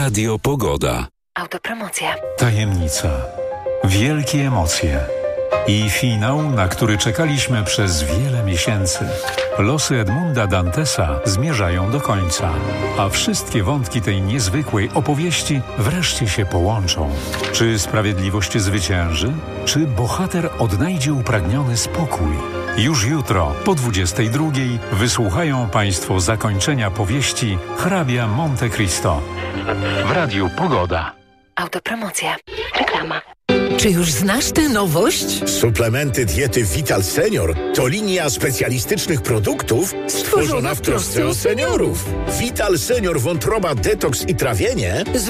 Radio Pogoda. Autopromocja. Tajemnica, wielkie emocje i finał, na który czekaliśmy przez wiele miesięcy. Losy Edmunda Dantesa zmierzają do końca, a wszystkie wątki tej niezwykłej opowieści wreszcie się połączą. Czy sprawiedliwość zwycięży? Czy bohater odnajdzie upragniony spokój? Już jutro, po 22:00, wysłuchają Państwo zakończenia powieści Hrabia Monte Cristo w Radiu Pogoda. Autopromocja. Reklama. Czy już znasz tę nowość? Suplementy diety Vital Senior to linia specjalistycznych produktów stworzona w trosce o seniorów. Vital Senior Wątroba Detoks i Trawienie